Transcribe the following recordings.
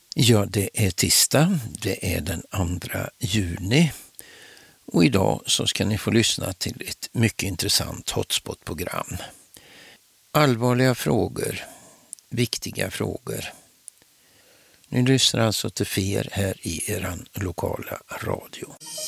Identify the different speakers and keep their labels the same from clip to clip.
Speaker 1: Ja, det är tisdag, det är den 2 juni och idag så ska ni få lyssna till ett mycket intressant hotspot-program. Allvarliga frågor, viktiga frågor. Ni lyssnar alltså till FER här i eran lokala radio.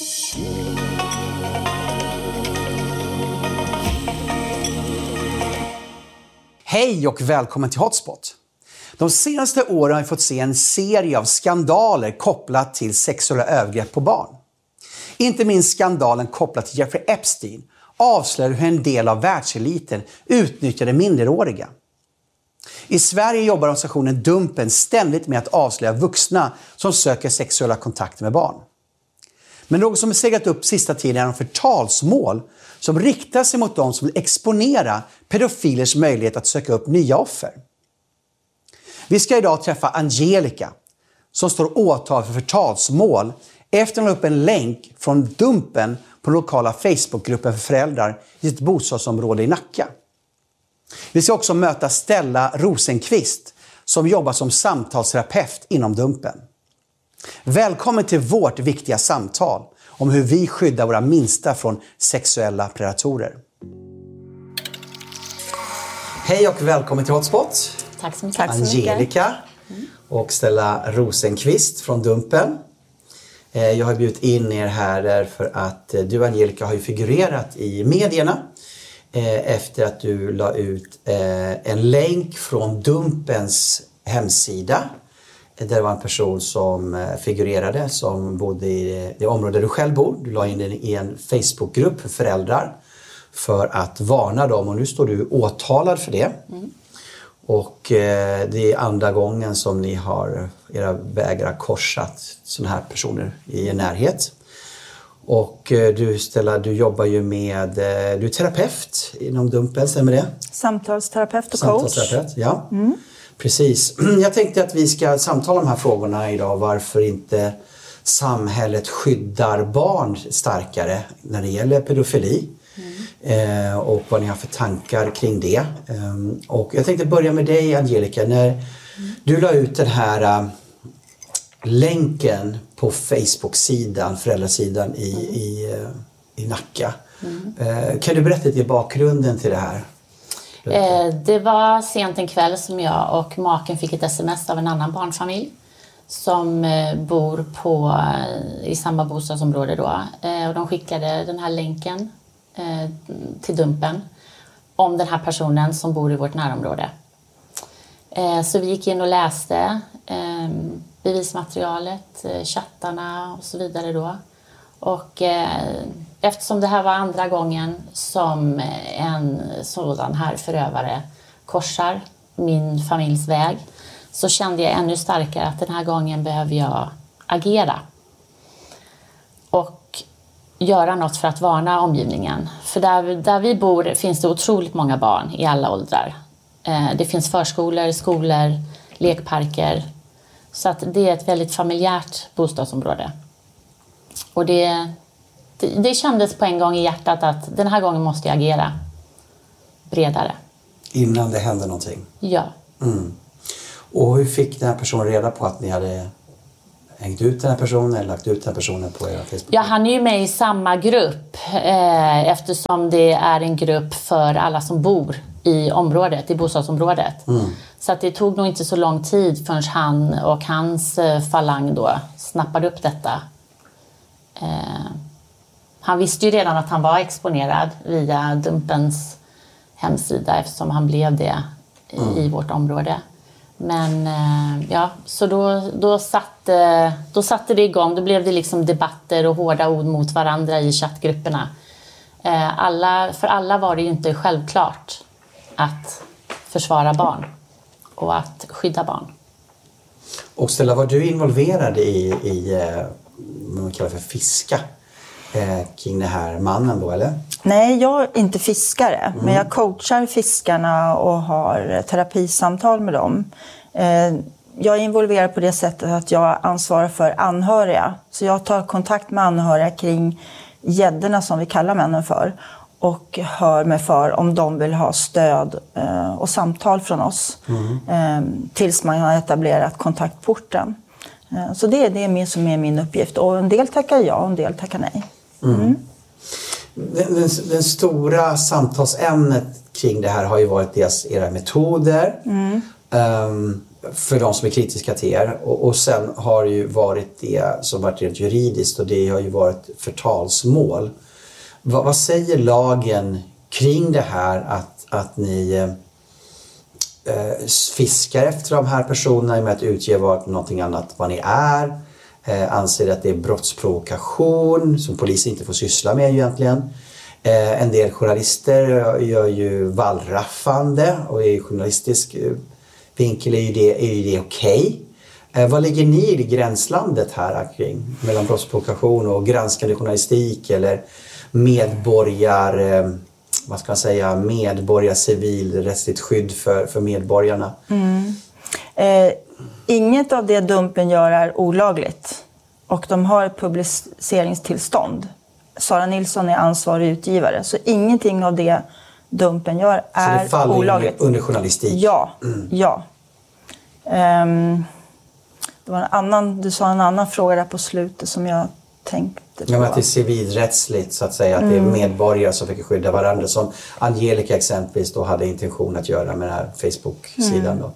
Speaker 2: Hej och välkommen till Hotspot. De senaste åren har vi fått se en serie av skandaler kopplat till sexuella övergrepp på barn. Inte minst skandalen kopplat till Jeffrey Epstein avslöjar hur en del av världseliten utnyttjade minderåriga. I Sverige jobbar organisationen Dumpen ständigt med att avslöja vuxna som söker sexuella kontakter med barn. Men något som har seglat upp sista tiden är en förtalsmål som riktar sig mot de som vill exponera pedofilers möjlighet att söka upp nya offer. Vi ska idag träffa Angelica som står åtal för förtalsmål efter att ha upp en länk från Dumpen på den lokala Facebookgruppen för föräldrar i ett bostadsområde i Nacka. Vi ska också möta Stella Rosenqvist som jobbar som samtalsterapeut inom Dumpen. Välkommen till vårt viktiga samtal om hur vi skyddar våra minsta från sexuella predatorer. Hej och välkommen till Hotspot.
Speaker 3: Tack så mycket.
Speaker 2: Angelica och Stella Rosenqvist från Dumpen. Jag har bjudit in er här därför att du, Angelica, har ju figurerat i medierna efter att du la ut en länk från Dumpens hemsida. Där det var en person som figurerade som bodde i det område där du själv bor. Du la in den i en Facebookgrupp för föräldrar för att varna dem, och nu står du åtalad för det. Och det är andra gången som ni har era vägar korsat sådana här personer i en närhet. Och du, Stella, du jobbar ju med, du är terapeut inom Dumpen, stämmer det?
Speaker 3: Samtalsterapeut och coach.
Speaker 2: Samtalsterapeut, ja. Precis. Jag tänkte att vi ska samtala om de här frågorna idag. Varför inte samhället skyddar barn starkare när det gäller pedofili. Och vad ni har för tankar kring det. Och jag tänkte börja med dig, Angelica. När du la ut den här länken på Facebook-sidan, föräldrasidan i Nacka. Kan du berätta lite bakgrunden till det här?
Speaker 3: Det var sent en kväll som jag och maken fick ett sms av en annan barnfamilj som bor i samma bostadsområde då. Och de skickade den här länken till Dumpen om den här personen som bor i vårt närområde. Så vi gick in och läste bevismaterialet, chattarna och så vidare då. Och eftersom det här var andra gången som en sådan här förövare korsar min familjs väg, så kände jag ännu starkare att den här gången behöver jag agera. Och göra något för att varna omgivningen. För där vi bor finns det otroligt många barn i alla åldrar. Det finns förskolor, skolor, lekparker. Så att det är ett väldigt familjärt bostadsområde. Och det kändes på en gång i hjärtat att den här gången måste jag agera bredare.
Speaker 2: Innan det hände någonting?
Speaker 3: Ja.
Speaker 2: Och hur fick den här personen reda på att ni hade hängt ut den här personen eller lagt ut den här personen på era Facebook?
Speaker 3: Ja, han är ju med i samma grupp eftersom det är en grupp för alla som bor i området, i bostadsområdet. Så att det tog nog inte så lång tid förrän han och hans falang då snappade upp detta. Han visste ju redan att han var exponerad via Dumpens hemsida eftersom han blev det i vårt område. Men ja, så då satte det igång. Då blev det liksom debatter och hårda ord mot varandra i chattgrupperna. För alla var det ju inte självklart att försvara barn och att skydda barn.
Speaker 2: Och Stella, var du involverad i vad man kallar för fiska kring den här mannen då, eller?
Speaker 4: Nej, jag är inte fiskare, men jag coachar fiskarna och har terapisamtal med dem. Jag är involverad på det sättet att jag ansvarar för anhöriga. Så jag tar kontakt med anhöriga kring gäddorna som vi kallar männen för. Och hör mig för om de vill ha stöd och samtal från oss. Tills man har etablerat kontaktporten. Så det är det som är min uppgift. Och en del tackar ja och en del tackar nej.
Speaker 2: Den stora samtalsämnet kring det här har ju varit dels era metoder för de som är kritiska till er. Och sen har det ju varit det som varit rent juridiskt, och det har ju varit förtalsmål. Vad säger lagen kring det här att ni fiskar efter de här personerna med att utge någonting annat vad ni är? Anser att det är brottsprovokation som polisen inte får syssla med egentligen. En del journalister gör ju vallraffande, och i journalistisk vinkel är ju det okej. Vad ligger ni i gränslandet här kring mellan brottsprovokation och granskande journalistik eller civilrättsligt skydd för medborgarna?
Speaker 4: Inget av det Dumpen gör är olagligt, och de har publiceringstillstånd. Sara Nilsson är ansvarig utgivare, så ingenting av det Dumpen gör är olagligt. Så det faller
Speaker 2: under journalistik?
Speaker 4: Ja. Det var du sa en annan fråga där på slutet som jag tänkte på.
Speaker 2: Ja, men att det är civilrättsligt så att säga, att det är medborgare som fick skydda varandra, som Angelica exempelvis då hade intention att göra med den här Facebook-sidan då.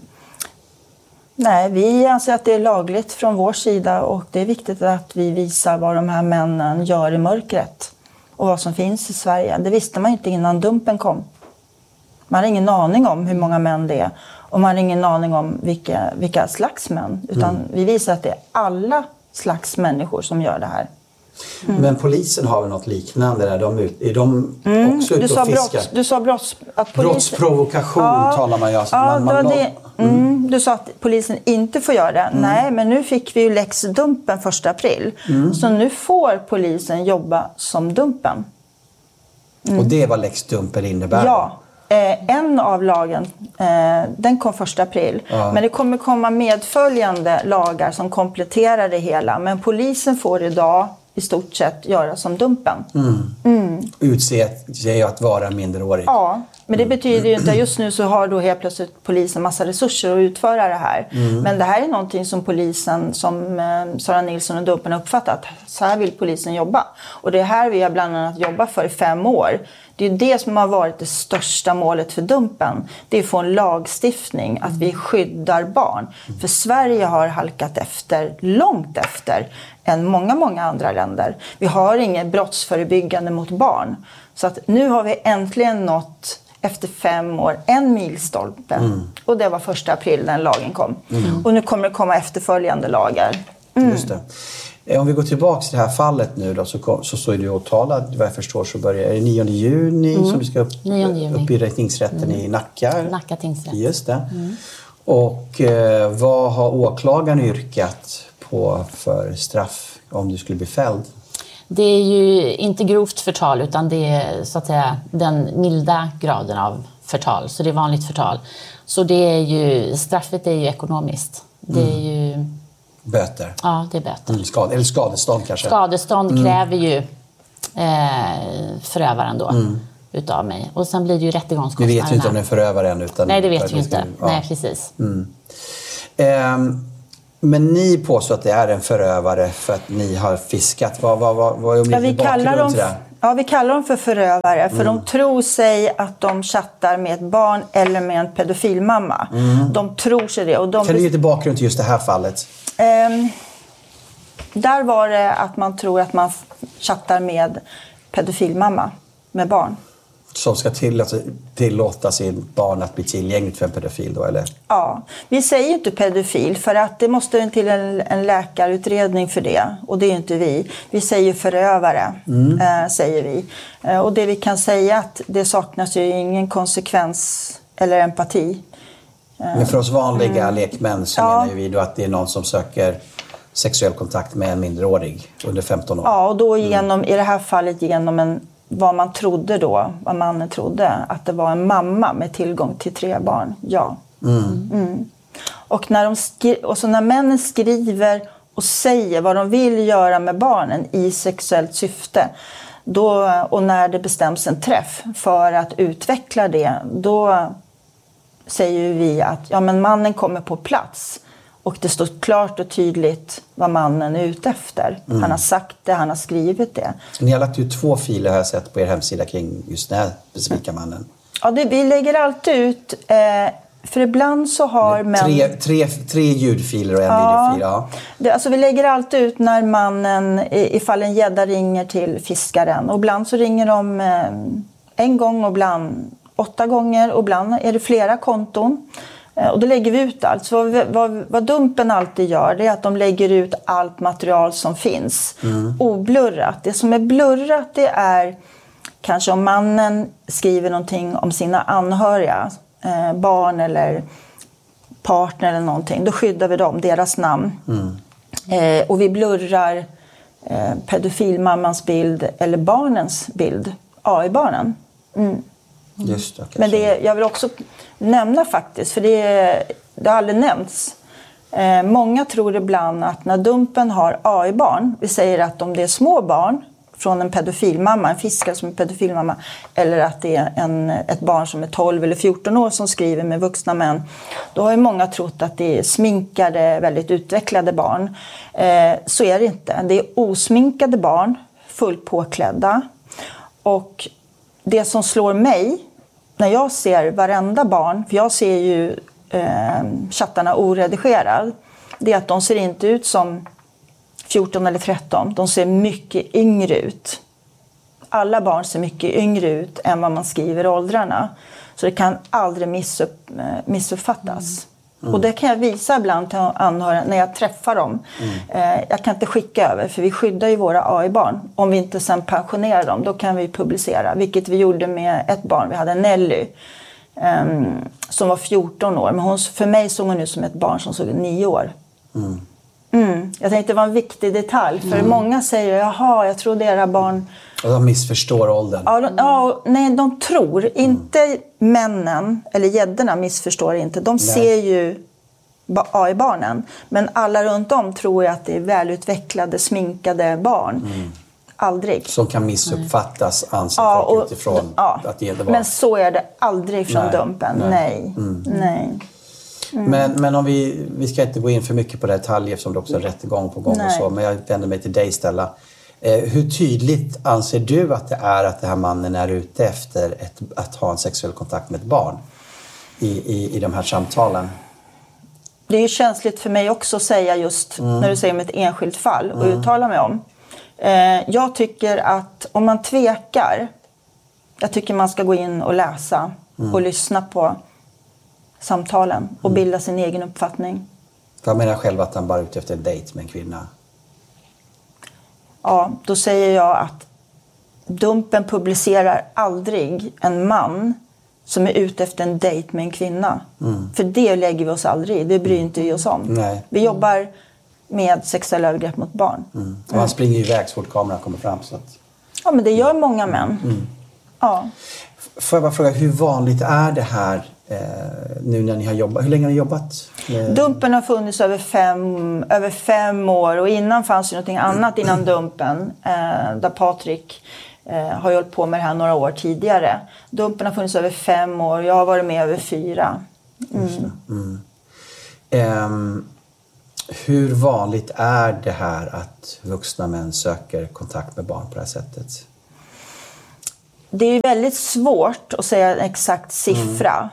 Speaker 4: Nej, vi anser att det är lagligt från vår sida, och det är viktigt att vi visar vad de här männen gör i mörkret och vad som finns i Sverige. Det visste man inte innan Dumpen kom. Man har ingen aning om hur många män det är, och man har ingen aning om vilka slags män. Utan vi visar att det är alla slags människor som gör det här.
Speaker 2: Men polisen har väl något liknande där? Är de också ute och fiskar?
Speaker 4: Du sa
Speaker 2: brottsprovokation talar man ju.
Speaker 4: Du sa att polisen inte får göra det. Nej, men nu fick vi ju Lex Dumpen 1 april. Så nu får polisen jobba som Dumpen.
Speaker 2: Och det är vad Lex Dumpen innebär?
Speaker 4: Ja. En av lagen, den kom 1 april. Men det kommer komma medföljande lagar som kompletterar det hela. Men polisen får idag i stort sett göra som Dumpen.
Speaker 2: Utse sig att vara minderårig.
Speaker 4: Ja, men det betyder ju inte att just nu så har då helt plötsligt polisen massa resurser att utföra det här. Men det här är någonting som polisen, som Sara Nilsson och Dumpen har uppfattat. Så här vill polisen jobba. Och det är här vi har bland annat jobbat för i 5 år. Det är det som har varit det största målet för Dumpen. Det är att få en lagstiftning, att vi skyddar barn. För Sverige har halkat efter, långt efter, än många andra länder. Vi har inget brottsförebyggande mot barn. Så att nu har vi äntligen nått, efter 5 år, en milstolpe. Och det var 1 april när lagen kom. Och nu kommer det komma efterföljande lagar.
Speaker 2: Just det. Om vi går tillbaka till det här fallet nu då, så är du åtalad, vad jag förstår, så börjar det 9 juni som du ska upp i tingsrätten i Nacka.
Speaker 3: Nacka tingsrätt.
Speaker 2: Just det. Och vad har åklagaren yrkat på för straff om du skulle bli fälld?
Speaker 3: Det är ju inte grovt förtal, utan det är så att säga den milda graden av förtal. Så det är vanligt förtal. Så det är ju, straffet är ju ekonomiskt. Det är ju...
Speaker 2: Böter?
Speaker 3: Ja, det är böter.
Speaker 2: Eller skadestånd kanske?
Speaker 3: Skadestånd kräver ju förövaren då utav mig. Och sen blir det ju rättegångskostnaderna.
Speaker 2: Vi vet ju inte om det är förövaren utan...
Speaker 3: Nej, det vet vi inte. Ja. Nej, precis.
Speaker 2: Men ni påstår att det är en förövare för att ni har fiskat. Vad är
Speaker 4: vi kallar dem för förövare. För de tror sig att de chattar med ett barn eller med en pedofilmamma. De tror sig det. Och kan
Speaker 2: du ge till bakgrund till just det här fallet?
Speaker 4: Där var det att man tror att man chattar med pedofilmamma, med barn.
Speaker 2: Som ska tillåta sin barn att bli tillgängligt för en pedofil då, eller?
Speaker 4: Ja, vi säger inte pedofil för att det måste till en läkarutredning för det. Och det är inte vi. Vi säger förövare, säger vi. Och det vi kan säga att det saknas ju ingen konsekvens eller empati.
Speaker 2: Men för oss vanliga lekmän så menar vi då att det är någon som söker sexuell kontakt med en minderårig under 15 år. Ja,
Speaker 4: och då i det här fallet genom vad mannen trodde, att det var en mamma med tillgång till 3 barn. Ja. Och när männen skriver och säger vad de vill göra med barnen i sexuellt syfte, och när det bestäms en träff för att utveckla det, då säger vi att men mannen kommer på plats Och det står klart och tydligt vad mannen är ute efter. Han har sagt det, han har skrivit det.
Speaker 2: Ni har lagt ut 2 filer har jag sett på er hemsida kring just den här specifika mannen.
Speaker 4: Ja, vi lägger alltid ut, för ibland så har män...
Speaker 2: Tre ljudfiler och en videofil. Ja.
Speaker 4: Alltså vi lägger alltid ut när mannen, ifall en gädda ringer till fiskaren. Och ibland så ringer de en gång och ibland 8 gånger. Och ibland är det flera konton. Och då lägger vi ut allt. Så vad Dumpen alltid gör, det är att de lägger ut allt material som finns. Oblurrat. Det som är blurrat, det är kanske om mannen skriver någonting om sina anhöriga. Barn eller partner eller någonting. Då skyddar vi dem, deras namn. Och vi blurrar pedofilmammans bild eller barnens bild. AI-barnen.
Speaker 2: Just det, okay.
Speaker 4: Men jag vill också nämna faktiskt, för det har aldrig nämnts. Många tror ibland att när Dumpen har AI-barn, vi säger att om det är små barn från en pedofilmamma, en fiskare som är pedofilmamma, eller att det är ett barn som är 12 eller 14 år som skriver med vuxna män, då har ju många trott att det är sminkade, väldigt utvecklade barn. Så är det inte. Det är osminkade barn, fullt påklädda. Och det som slår mig när jag ser varenda barn, för jag ser ju chattarna oredigerad, det är att de ser inte ut som 14 eller 13. De ser mycket yngre ut. Alla barn ser mycket yngre ut än vad man skriver i åldrarna. Så det kan aldrig missuppfattas. Och det kan jag visa ibland till anhöriga när jag träffar dem. Jag kan inte skicka över, för vi skyddar ju våra AI-barn. Om vi inte sen pensionerar dem, då kan vi publicera. Vilket vi gjorde med ett barn. Vi hade Nelly som var 14 år. Men för mig såg hon ut som ett barn som såg 9 år. Jag tänkte det var en viktig detalj. För många säger, jaha, jag trodde era barn...
Speaker 2: Och de missförstår åldern.
Speaker 4: Nej, de tror. Inte männen, eller gäddorna missförstår inte. De ser ju AI-barnen. Men alla runt om tror ju att det är välutvecklade, sminkade barn. Aldrig.
Speaker 2: Som kan missuppfattas, anser folk utifrån att det var. Men
Speaker 4: så är det aldrig från Dumpen. Nej.
Speaker 2: Men om vi ska inte gå in för mycket på detaljer eftersom det också är rättegång på gång och så. Men jag vänder mig till dig, Stella. Hur tydligt anser du att det är att den här mannen är ute efter att ha en sexuell kontakt med ett barn i de här samtalen?
Speaker 4: Det är ju känsligt för mig också att säga just när du säger om ett enskilt fall och uttala mig om. Jag tycker att om man tvekar, jag tycker man ska gå in och läsa och lyssna på samtalen och bilda sin egen uppfattning.
Speaker 2: Jag menar själv att han bara är ute efter en dejt med en kvinna.
Speaker 4: Ja, då säger jag att Dumpen publicerar aldrig en man som är ute efter en dejt med en kvinna. För det lägger vi oss aldrig i. Det bryr inte vi oss om.
Speaker 2: Nej.
Speaker 4: Vi jobbar med sexuella övergrepp mot barn.
Speaker 2: Och han springer iväg så fort kameran kommer fram. Så att...
Speaker 4: Ja, men det gör många män. Ja.
Speaker 2: Får jag bara fråga, hur vanligt är det här nu när ni har jobbat? Hur länge har ni jobbat?
Speaker 4: Dumpen har funnits över 5 år. Och innan fanns det någonting annat innan Dumpen. Där Patrik har hållit på med det här några år tidigare. Dumpen har funnits över 5 år. Jag har varit med över 4.
Speaker 2: Hur vanligt är det här att vuxna män söker kontakt med barn på det här sättet?
Speaker 4: Det är väldigt svårt att säga en exakt siffra.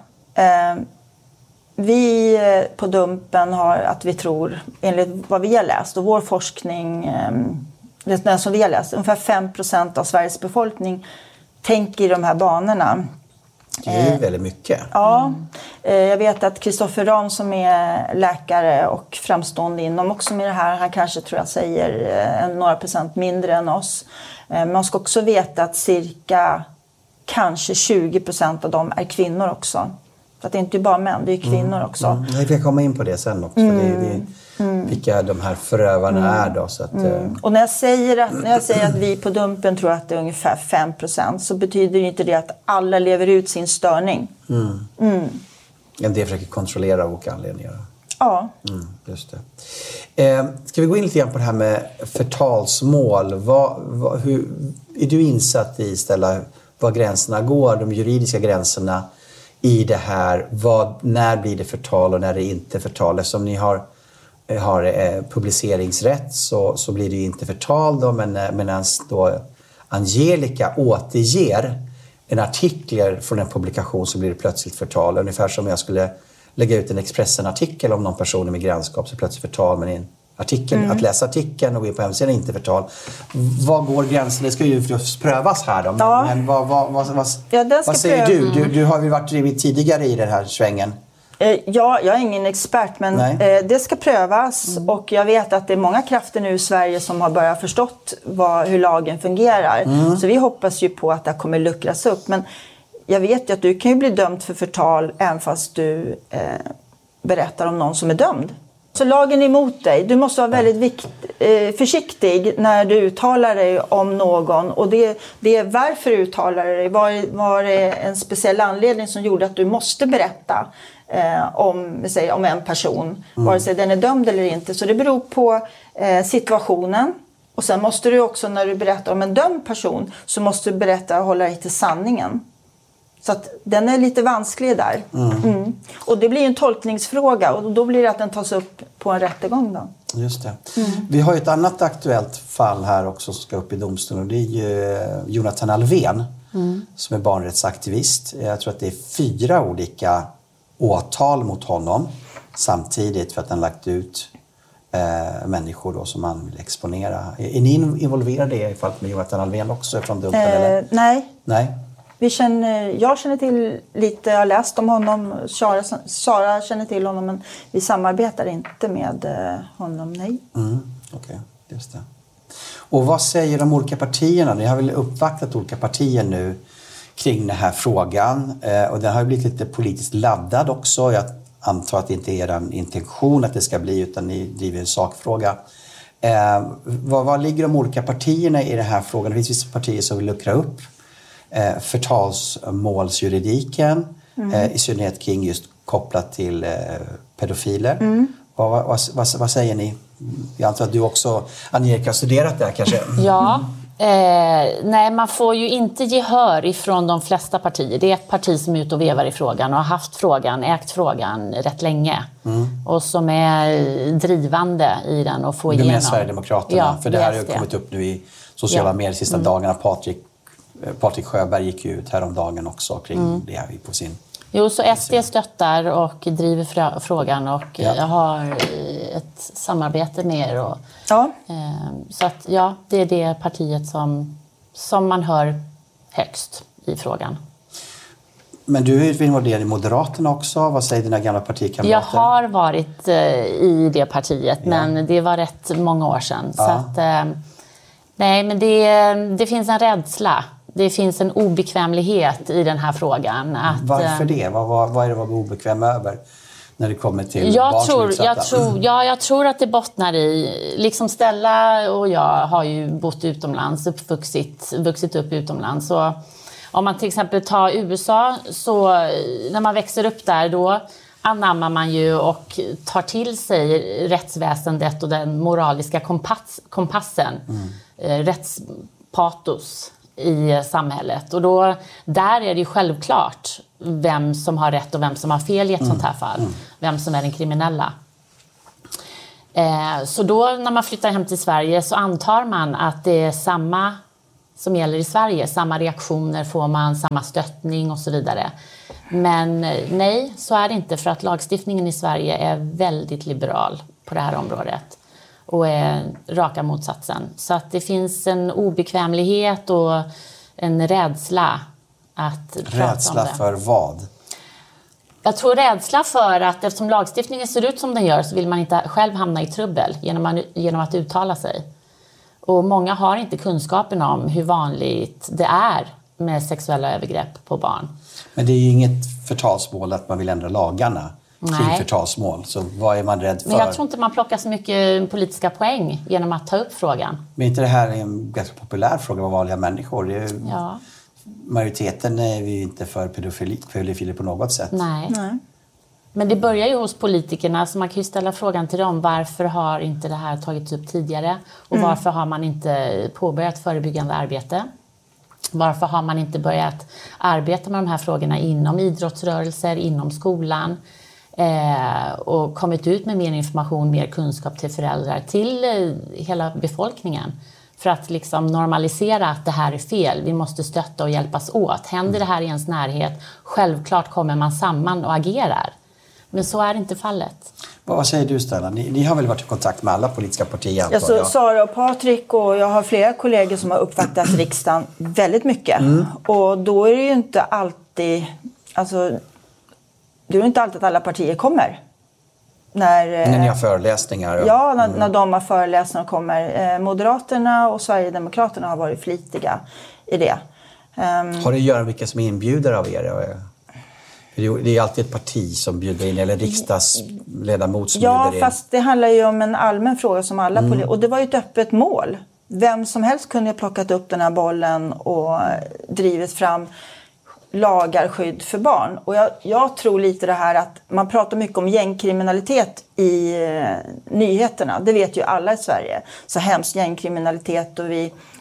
Speaker 4: Vi på Dumpen har att vi tror, enligt vad vi har läst och vår forskning, det som vi har läst, ungefär 5% av Sveriges befolkning tänker i de här banorna.
Speaker 2: Det är ju väldigt mycket.
Speaker 4: Ja, jag vet att Kristoffer Ram som är läkare och framstående inom också med det här, han kanske tror jag säger några procent mindre än oss. Men man ska också veta att cirka kanske 20% av dem är kvinnor också. Så att det är inte bara män, det är kvinnor också.
Speaker 2: Jag kan komma in på det sen också. Vilka de här förövarna är då. Så att,
Speaker 4: Och när jag säger att vi på Dumpen tror att det är ungefär 5%, så betyder inte det att alla lever ut sin störning.
Speaker 2: En del försöker kontrollera av olika anledningar.
Speaker 4: Ja.
Speaker 2: Just det. Ska vi gå in lite grann på det här med förtalsmål? Hur är du insatt i, Stella, var gränserna går, de juridiska gränserna i det här? När blir det förtal och när det inte förtal? Eftersom ni har har publiceringsrätt så blir det ju inte förtal då, medan då Angelica återger en artikel från en publikation så blir det plötsligt förtal. Ungefär som jag skulle lägga ut en Expressen-artikel om någon person med grannskap så plötsligt förtal, men i en artikel, att läsa artikeln och gå in på hemsidan är inte förtal. Vad går gränsen? Det ska ju prövas här då. Men vad säger du? Du har ju varit tidigare i den här svängen.
Speaker 4: Ja, jag är ingen expert, men det ska prövas och jag vet att det är många krafter nu i Sverige som har börjat förstått hur lagen fungerar. Så vi hoppas ju på att det kommer luckras upp. Men jag vet ju att du kan ju bli dömd för förtal även fast du berättar om någon som är dömd. Så lagen är emot dig. Du måste vara väldigt försiktig när du uttalar dig om någon. Och det är varför du uttalar dig. Var det en speciell anledning som gjorde att du måste berätta om en person, vare sig den är dömd eller inte. Så det beror på situationen. Och sen måste du också, när du berättar om en dömd person, så måste du berätta och hålla dig till sanningen. Så att den är lite vansklig där. Och det blir en tolkningsfråga och då blir det att den tas upp på en rättegång då.
Speaker 2: Just det. Vi har ju ett annat aktuellt fall här också som ska upp i domstolen och det är ju Jonathan Alvén som är barnrättsaktivist. Jag tror att det är 4 olika åtal mot honom samtidigt för att han lagt ut människor då som han vill exponera. Är ni involverade i fallet med Jonathan Alvén också från Dumpen? Eller?
Speaker 4: Nej. Jag känner till lite, jag har läst om honom. Sara känner till honom, men vi samarbetar inte med honom, nej.
Speaker 2: Okej, just det. Och vad säger de olika partierna? Ni har väl uppvaktat olika partier nu kring den här frågan. Och den har ju blivit lite politiskt laddad också. Jag antar att det inte är er intention att det ska bli, utan ni driver en sakfråga. Vad ligger de olika partierna i den här frågan? Det finns vissa partier som vill luckra upp förtalsmålsjuridiken, i synnerhet kring just kopplat till pedofiler. Vad säger ni? Jag antar att du också, Angelica, har studerat det här kanske?
Speaker 3: Ja, nej, man får ju inte gehör ifrån de flesta partier. Det är ett parti som är ute och vevar i frågan och har haft frågan, ägt frågan rätt länge. Och som är drivande i den och får igenom.
Speaker 2: Du menar Sverigedemokraterna? För det här har ju kommit upp nu i sociala medier de sista dagarna. Patrik Sjöberg gick ut häromdagen också kring det här på sin...
Speaker 3: Jo, så SD stöttar och driver frågan och har ett samarbete med er. Och, så att det är det partiet som man hör högst i frågan.
Speaker 2: Men du är involverad i Moderaterna också. Vad säger dina gamla partikamrater?
Speaker 3: Jag har varit i det partiet, men det var rätt många år sedan. Så att, nej, men det finns en rädsla. Det finns en obekvämlighet i den här frågan.
Speaker 2: Varför det? Vad är det att vara obekväm över när det kommer till barn som är utsatta?
Speaker 3: Jag tror att det bottnar i... Liksom Stella och jag har ju bott utomlands, vuxit upp utomlands. Så om man till exempel tar USA, så när man växer upp där, då anammar man ju och tar till sig rättsväsendet och den moraliska kompassen. Rättspatos i samhället. Och då, där är det ju självklart vem som har rätt och vem som har fel i ett sånt här fall. Vem som är den kriminella. Så då när man flyttar hem till Sverige så antar man att det är samma som gäller i Sverige. Samma reaktioner får man, samma stöttning och så vidare. Men nej, så är det inte, för att lagstiftningen i Sverige är väldigt liberal på det här området. Och är raka motsatsen. Så att det finns en obekvämlighet och en rädsla att prata om det.
Speaker 2: Rädsla för vad?
Speaker 3: Jag tror rädsla för att eftersom lagstiftningen ser ut som den gör så vill man inte själv hamna i trubbel genom att uttala sig. Och många har inte kunskapen om hur vanligt det är med sexuella övergrepp på barn.
Speaker 2: Men det är ju inget förtalsmål att man vill ändra lagarna kring förtalsmål. Så vad är man rädd för?
Speaker 3: Men jag tror inte man plockar så mycket politiska poäng genom att ta upp frågan.
Speaker 2: Men inte det här är en ganska populär fråga av vanliga människor? Det är ju, majoriteten är ju inte för pedofiler på något sätt.
Speaker 3: Nej. Men det börjar ju hos politikerna, så man kan ju ställa frågan till dem. Varför har inte det här tagits upp tidigare? Och varför har man inte påbörjat förebyggande arbete? Varför har man inte börjat arbeta med de här frågorna inom idrottsrörelser, inom skolan? och kommit ut med mer information, mer kunskap till föräldrar, till hela befolkningen. För att liksom normalisera att det här är fel. Vi måste stötta och hjälpas åt. Händer det här i ens närhet, självklart kommer man samman och agerar. Men så är inte fallet.
Speaker 2: Vad säger du, Stella? Ni har väl varit i kontakt med alla politiska partier?
Speaker 4: Ja, så Sara och Patrik och jag har flera kollegor som har uppvaktat riksdagen väldigt mycket. Och då är det ju inte alltid, alltså, det är inte alltid att alla partier kommer. När
Speaker 2: ni har föreläsningar?
Speaker 4: Ja, när de har föreläsningar kommer. Moderaterna och Sverigedemokraterna har varit flitiga i det.
Speaker 2: Har det att göra med vilka som inbjuder av er? Det är alltid ett parti som bjuder in, eller riksdagsledamot som bjuder in.
Speaker 4: Ja, fast det handlar ju om en allmän fråga som alla och det var ju ett öppet mål. Vem som helst kunde ha plockat upp den här bollen och drivit fram lagar skydd för barn. Och jag tror lite det här att man pratar mycket om gängkriminalitet i nyheterna. Det vet ju alla i Sverige. Så hemskt gängkriminalitet, och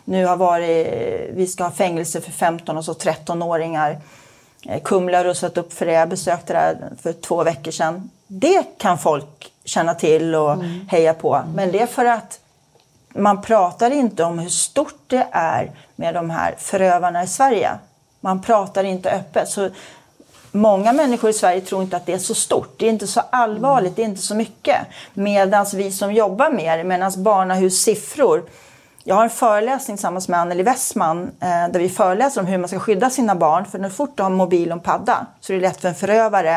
Speaker 4: vi ska ha fängelse för 15 och så 13-åringar. Kumla har rustat upp för det. Jag besökte det för 2 veckor sedan. Det kan folk känna till och heja på. Men det är för att man pratar inte om hur stort det är med de här förövarna i Sverige. Man pratar inte öppet. Så många människor i Sverige tror inte att det är så stort. Det är inte så allvarligt, det är inte så mycket. Medan vi som jobbar med det, medan Barnahus siffror. Jag har en föreläsning tillsammans med Anneli Westman där vi föreläser om hur man ska skydda sina barn. För när du fort har en mobil och en padda så är det lätt för en förövare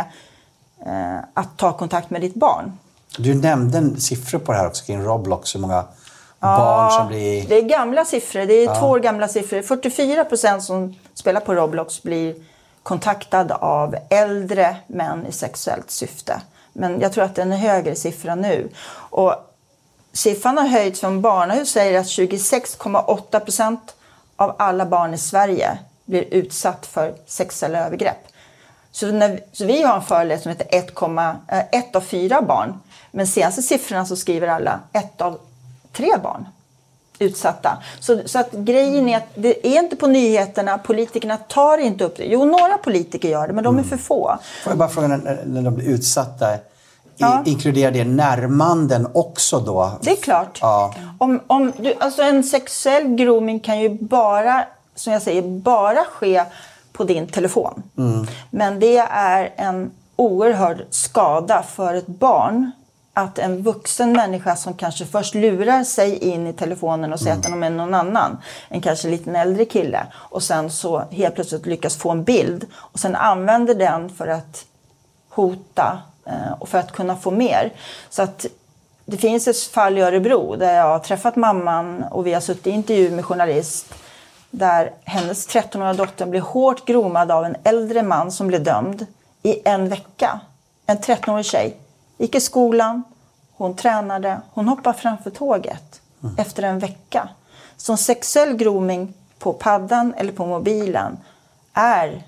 Speaker 4: att ta kontakt med ditt barn.
Speaker 2: Du nämnde siffror på det här också kring Roblox. Hur många barn som blir...
Speaker 4: det är gamla siffror. Det är 2 år gamla siffror. 44% som spelar på Roblox blir kontaktad av äldre män i sexuellt syfte. Men jag tror att det är en högre siffra nu. Och siffran har höjts från Barnahus säger att 26,8% av alla barn i Sverige blir utsatt för sexuella övergrepp. Så vi har en föreläsning som heter 1 av 4 barn. Men senaste siffrorna så skriver alla 1 av 3 barn utsatta. Så att grejen är att det är inte på nyheterna, politikerna tar inte upp det. Jo, några politiker gör det, men de är för få.
Speaker 2: Får jag bara fråga, när de blir utsatta, inkluderar det närmanden också då?
Speaker 4: Det är klart.
Speaker 2: Ja.
Speaker 4: Alltså en sexuell grooming kan ju bara, som jag säger, bara ske på din telefon. Men det är en oerhörd skada för ett barn att en vuxen människa som kanske först lurar sig in i telefonen och säger att de är någon annan, en kanske liten äldre kille, och sen så helt plötsligt lyckas få en bild och sen använder den för att hota och för att kunna få mer. Så att det finns ett fall i Örebro där jag har träffat mamman och vi har suttit i intervju med journalist där hennes 13-åriga dotter blev hårt gromad av en äldre man som blev dömd i en vecka. En 13-årig tjej gick i skolan, hon tränade, hon hoppade framför tåget efter en vecka. Så sexuell grooming på paddan eller på mobilen är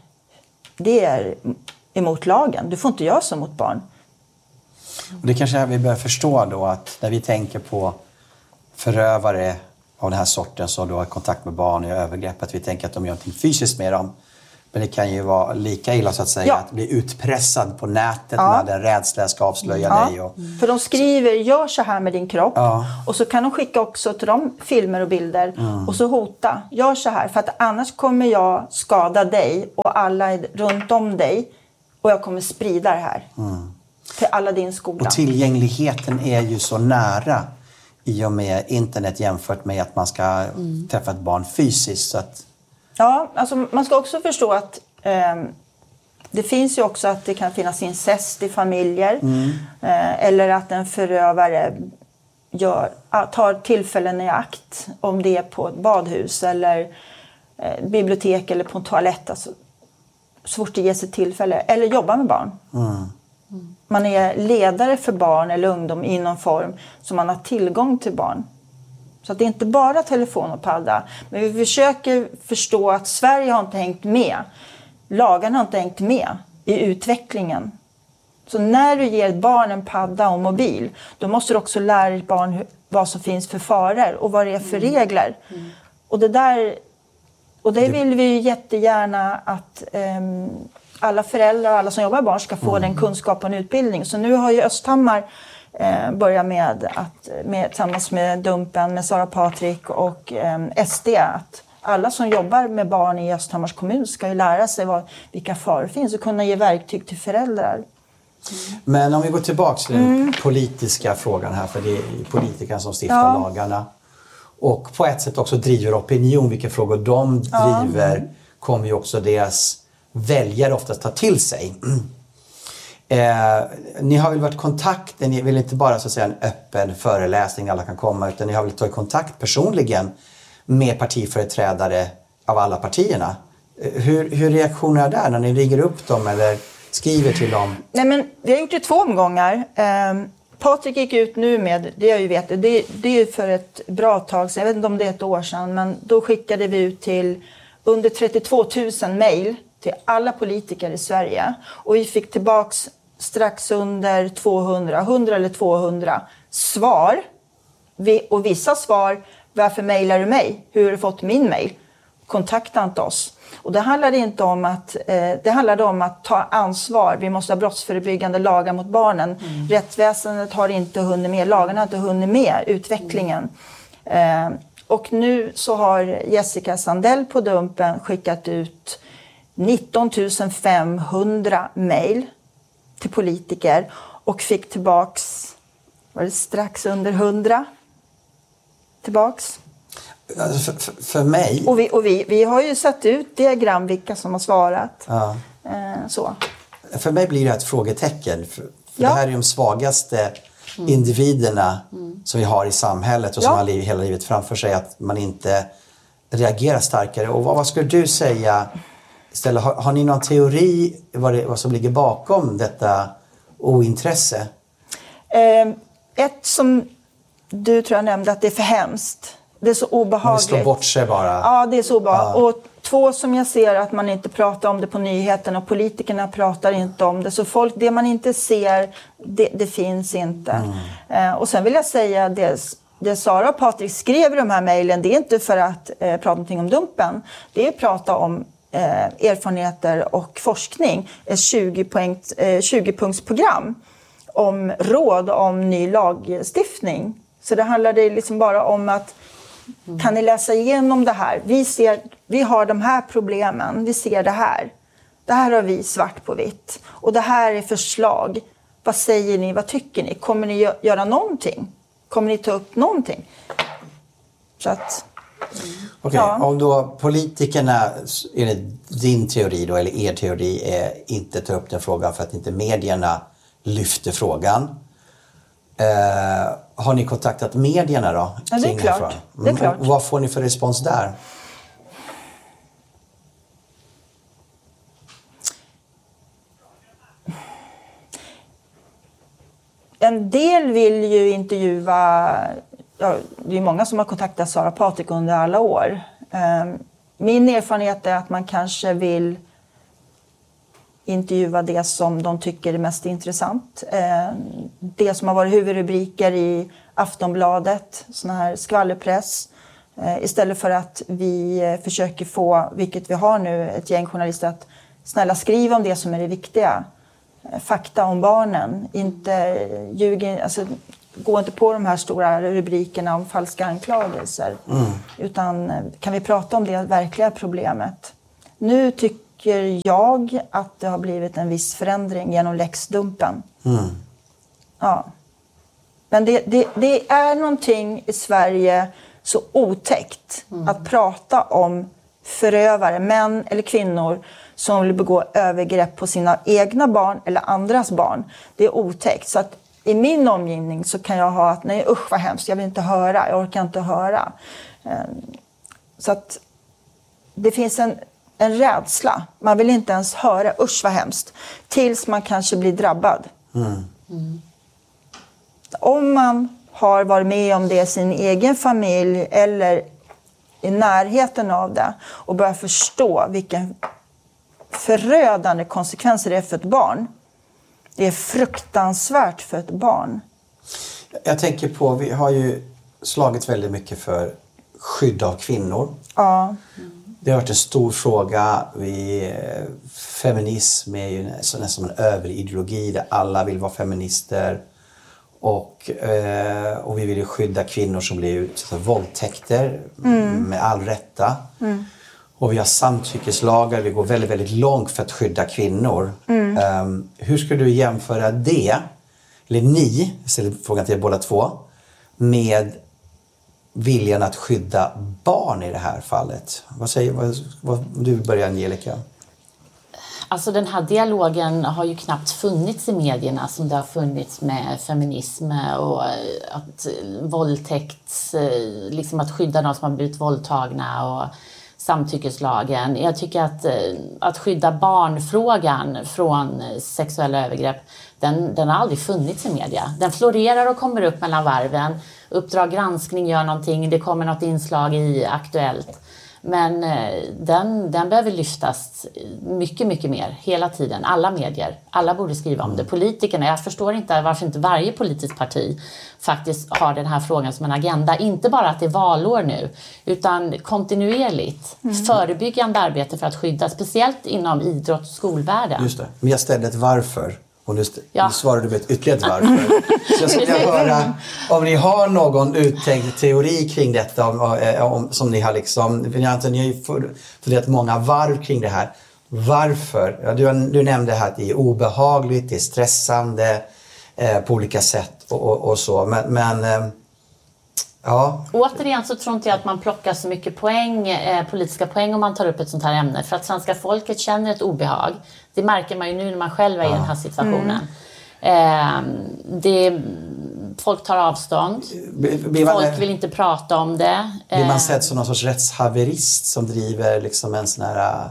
Speaker 4: emot lagen. Du får inte göra så mot barn.
Speaker 2: Och det kanske är vi börjar förstå då, att när vi tänker på förövare av den här sorten som då har kontakt med barn i övergrepp, att vi tänker att de gör någonting fysiskt med dem. Men det kan ju vara lika illa så att säga att bli utpressad på nätet när den rädsla ska avslöja dig. Och...
Speaker 4: För de skriver, gör så här med din kropp. Och så kan de skicka också till dem filmer och bilder. Och så hota, gör så här. För att annars kommer jag skada dig och alla runt om dig. Och jag kommer sprida det här till alla din skola.
Speaker 2: Och tillgängligheten är ju så nära i och med internet jämfört med att man ska träffa ett barn fysiskt. Så att...
Speaker 4: Ja, alltså man ska också förstå att det finns ju också att det kan finnas incest i familjer. Eller att en förövare tar tillfällen i akt, om det är på ett badhus eller bibliotek eller på en toalett. Alltså, så fort det ges ett tillfälle. Eller jobba med barn. Man är ledare för barn eller ungdom i någon form så man har tillgång till barn. Så att det är inte bara telefon och padda. Men vi försöker förstå att Sverige har inte hängt med. Lagarna har inte hängt med i utvecklingen. Så när du ger ett barn en padda och mobil, då måste du också lära ditt barn vad som finns för faror och vad det är för regler. Och det vill vi ju jättegärna att alla föräldrar och alla som jobbar med barn ska få den kunskap och utbildning. Så nu har ju Östhammar börjat med att tillsammans med Dumpen, med Sara Patrik och SD, att alla som jobbar med barn i Östhammars kommun ska ju lära sig vilka faror finns och kunna ge verktyg till föräldrar.
Speaker 2: Men om vi går tillbaka till den politiska frågan här, för det är politikerna som stiftar lagarna. Och på ett sätt också driver opinion, vilka frågor de driver kommer ju också deras väljare oftast ta till sig. Ni har väl varit i kontakt, ni vill inte bara så att säga en öppen föreläsning alla kan komma, utan ni har väl tagit kontakt personligen med partiföreträdare av alla partierna. Hur reaktioner är där när ni ringer upp dem eller skriver till dem?
Speaker 4: Nej, men vi har gjort det 2 omgångar. Patrik gick ut nu med, det jag ju vet, det är ju för ett bra tag sedan, jag vet inte om det är ett år sedan, men då skickade vi ut till under 32 000 mejl till alla politiker i Sverige. Och vi fick tillbaks strax under 100 eller 200 svar. Och vissa svar, varför mejlar du mig? Hur har du fått min mejl? Kontakta inte oss. Och det handlade inte om att, det handlade om att ta ansvar. Vi måste ha brottsförebyggande lagar mot barnen. Rättsväsendet har inte hunnit med, lagarna har inte hunnit med utvecklingen. Och nu så har Jessica Sandell på Dumpen skickat ut 19 500 mejl till politiker och fick tillbaks, var det strax under 100 tillbaks.
Speaker 2: Alltså för mig...
Speaker 4: Och vi har ju satt ut diagram vilka som har svarat. Ja. Så.
Speaker 2: För mig blir det ett frågetecken. För det här är de svagaste individerna som vi har i samhället och som har hela livet framför sig, att man inte reagerar starkare. Och vad skulle du säga istället? Har ni någon teori vad som ligger bakom detta ointresse?
Speaker 4: Ett som du tror jag nämnde, att det är för hemskt. Det är så obehagligt.
Speaker 2: Man slår bort sig bara.
Speaker 4: Ja, det är så obehagligt. Och 2 som jag ser, att man inte pratar om det på nyheterna och politikerna pratar inte om det. Så folk, det man inte ser, det finns inte. Och sen vill jag säga, det Sara och Patrik skrev i de här mejlen, det är inte för att prata någonting om Dumpen. Det är att prata om erfarenheter och forskning. Ett 20-punktsprogram om råd om ny lagstiftning. Så det handlade liksom bara om att kan ni läsa igenom det här? Vi har de här problemen, vi ser det här. Det här har vi svart på vitt. Och det här är förslag. Vad säger ni, vad tycker ni? Kommer ni göra någonting? Kommer ni ta upp någonting? Så att...
Speaker 2: Okej, om då politikerna, enligt din teori då, eller er teori, inte tar upp den frågan för att inte medierna lyfter frågan. Har ni kontaktat medierna då?
Speaker 4: Ja, det är klart. Det är klart.
Speaker 2: Vad får ni för respons där?
Speaker 4: En del vill ju intervjua, det är många som har kontaktat Sara Patrik under alla år. Min erfarenhet är att man kanske vill intervjua det som de tycker är mest intressant. Det som har varit huvudrubriker i Aftonbladet, sån här skvallerpress. Istället för att vi försöker få, vilket vi har nu, ett gäng journalister att snälla skriva om det som är det viktiga. Fakta om barnen. Inte ljuga, alltså, gå inte på de här stora rubrikerna om falska anklagelser. Utan kan vi prata om det verkliga problemet. Nu tycker jag att det har blivit en viss förändring genom Lex Dumpen. Ja. Men det är någonting i Sverige så otäckt att prata om förövare, män eller kvinnor som vill begå övergrepp på sina egna barn eller andras barn. Det är otäckt. Så att i min omgivning så kan jag ha att nej, usch vad hemskt, jag vill inte höra, jag orkar inte höra. Så att det finns en rädsla. Man vill inte ens höra, usch vad hemskt, tills man kanske blir drabbad. Om man har varit med om det i sin egen familj eller i närheten av det och börjar förstå vilken förödande konsekvenser det är för ett barn. Det är fruktansvärt för ett barn.
Speaker 2: Jag tänker på, vi har ju slagit väldigt mycket för skydd av kvinnor.
Speaker 4: Ja.
Speaker 2: Det har varit en stor fråga. Feminism är ju nästan som en överideologi där alla vill vara feminister. Och vi vill ju skydda kvinnor som blir utsatta för våldtäkter med all rätta. Och vi har samtyckeslagar, vi går väldigt, väldigt långt för att skydda kvinnor. Hur skulle du jämföra det, eller ni, jag ställer frågan till er båda två, med viljan att skydda barn i det här fallet? Vad du börjar, Angelica?
Speaker 3: Alltså den här dialogen har ju knappt funnits i medierna som det har funnits med feminism och att våldtäkt, liksom att skydda de som har blivit våldtagna och samtyckeslagen. Jag tycker att skydda barnfrågan från sexuella övergrepp, den har aldrig funnits i media. Den florerar och kommer upp mellan varven. Uppdrag granskning gör någonting, det kommer något inslag i Aktuellt. Men den behöver lyftas mycket, mycket mer hela tiden. Alla medier, alla borde skriva om det. Politikerna, jag förstår inte varför inte varje politiskt parti faktiskt har den här frågan som en agenda. Inte bara att det är valår nu, utan kontinuerligt förebyggande arbete för att skydda, speciellt inom idrott och skolvärlden. Just
Speaker 2: det, men jag ställde ett varför. Och nu svarar du med ett ytterligare ett varför. Så jag skulle höra om ni har någon uttänkt teori kring detta. Som ni har liksom... Ni har ju funderat många varv kring det här. Varför? Ja, du nämnde här att det är obehagligt, det är stressande på olika sätt och så. Men ja.
Speaker 3: Återigen så tror inte jag att man plockar så mycket politiska poäng om man tar upp ett sånt här ämne. För att svenska folket känner ett obehag. Det märker man ju nu när man själv är i den här situationen. Folk tar avstånd. Folk vill inte prata om det.
Speaker 2: Blir man sett som någon sorts rättshaverist som driver liksom en sån här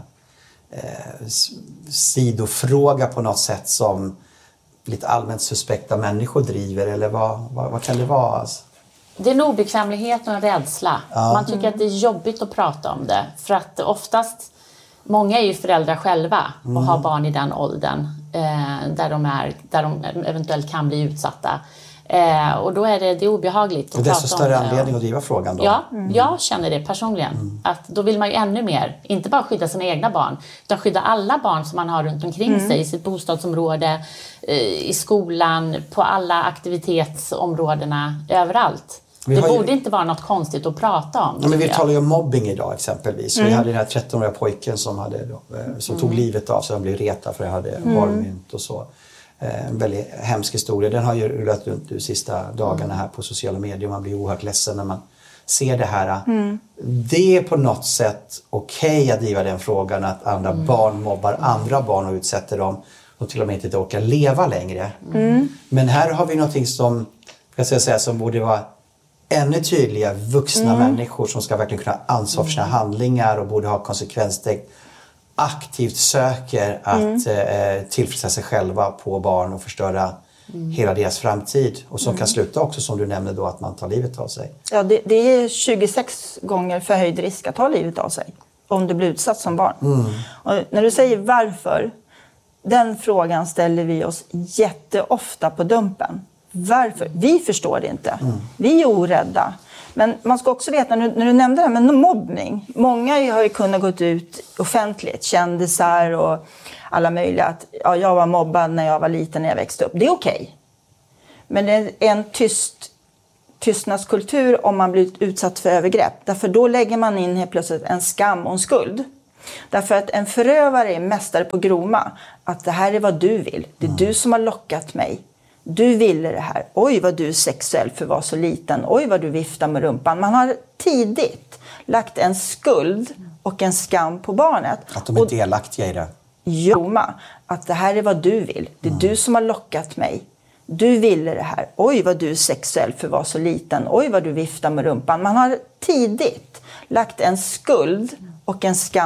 Speaker 2: sidofråga på något sätt som lite allmänt suspekta människor driver? Eller vad kan det vara? Alltså?
Speaker 3: Det är en obekvämlighet och en rädsla. Ja. Man tycker att det är jobbigt att prata om det. För att oftast, många är ju föräldrar själva och har barn i den åldern där de eventuellt kan bli utsatta. Och då är det obehagligt att prata om det.
Speaker 2: Och desto större anledning att driva frågan då?
Speaker 3: Ja, jag känner det personligen. Att då vill man ju ännu mer, inte bara skydda sina egna barn, utan skydda alla barn som man har runt omkring sig i sitt bostadsområde, i skolan, på alla aktivitetsområdena, överallt. Det borde inte vara något konstigt att prata om.
Speaker 2: Ja, men vi talar ju om mobbing idag exempelvis. Vi hade den här 13-åriga pojken som tog livet av sig. Han blev retad för att han hade varmynt och så. En väldigt hemsk historia. Den har ju rullat runt de sista dagarna här på sociala medier. Man blir oerhört ledsen när man ser det här. Det är på något sätt okej att driva den frågan att andra barn mobbar andra barn och utsätter dem och till och med inte orkar leva längre. Men här har vi någonting som, som borde vara ännu tydliga vuxna människor som ska verkligen kunna ha ansvar för sina handlingar och borde ha konsekvenstänk, aktivt söker att tillfredsställa sig själva på barn och förstöra hela deras framtid. Och som kan sluta också, som du nämnde då, att man tar livet av sig.
Speaker 4: Ja, det är 26 gånger förhöjd risk att ta livet av sig om du blir utsatt som barn. Och när du säger varför, den frågan ställer vi oss jätteofta på Dumpen. Varför? Vi förstår det inte. Vi är orädda. Men man ska också veta, när du nämnde det här med mobbning. Många har ju kunnat gå ut offentligt, kändisar och alla möjliga. Att jag var mobbad när jag var liten, när jag växte upp. Det är okej. Men det är en tystnadskultur om man blir utsatt för övergrepp. Därför då lägger man in helt plötsligt en skam och en skuld. Därför att en förövare är mästare på groma. Att det här är vad du vill. Det är du som har lockat mig. Du ville det här. Oj vad du är sexuell för att vara så liten. Oj vad du viftar med rumpan. Man har tidigt lagt en skuld och en skam på barnet.
Speaker 2: Att de är delaktiga i det.
Speaker 4: Joma, att det här är vad du vill. Det är du som har lockat mig. Du ville det här. Oj vad du är sexuell för att vara så liten. Oj vad du viftar med rumpan. Man har tidigt lagt en skuld och en skam